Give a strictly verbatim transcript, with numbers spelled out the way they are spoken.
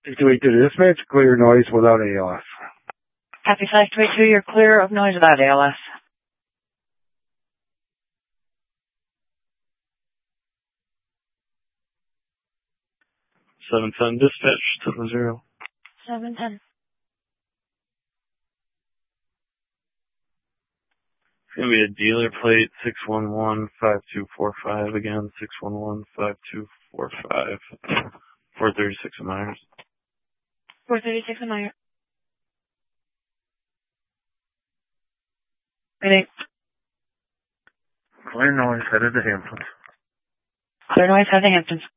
six two eight two to dispatch, clear noise without A L S. Copy five two eight two, you're clear of noise without A L S. seven ten dispatch to the zero. seven ten. It's going to be a dealer plate six one one five two four five. Again, six one one five two four five. four thirty-six in Myers. four thirty-six in Myers. Ready. Clear noise headed to Hamptons. Clear noise headed to Hamptons.